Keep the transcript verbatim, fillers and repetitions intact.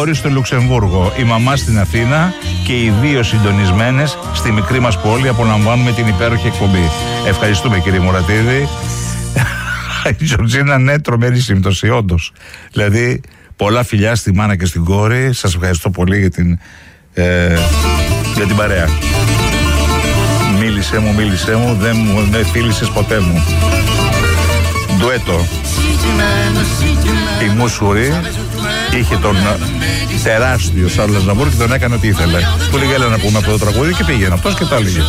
Κόρη στο Λουξεμβούργο, η μαμά στην Αθήνα και οι δύο συντονισμένες στη μικρή μας πόλη απολαμβάνουμε την υπέροχη εκπομπή. Ευχαριστούμε κύριε Μουρατίδη. Η Τζορτζίνα, ναι, τρομερή σύμπτωση, όντως. Δηλαδή, πολλά φιλιά στη μάνα και στην κόρη. Σας ευχαριστώ πολύ για την, ε, για την παρέα. Μίλησέ μου, μίλησέ μου, δεν μου δεν φίλησες ποτέ μου. Ντουέτο. Η Μουσουρή είχε τον τεράστιο Σάρλ Αznavour και τον έκανε ό,τι ήθελε. Του λέγε έλα να πούμε αυτό το τραγούδι και πήγαινε αυτός και τα έλεγε.